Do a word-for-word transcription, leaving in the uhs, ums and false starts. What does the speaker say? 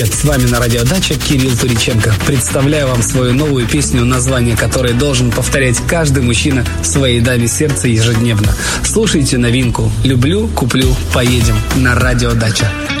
С вами на Радио Дача Кирилл Туриченко. Представляю вам свою новую песню, название которой должен повторять каждый мужчина своей даме сердца ежедневно. Слушайте новинку «Люблю, куплю, поедем» на Радио Дача.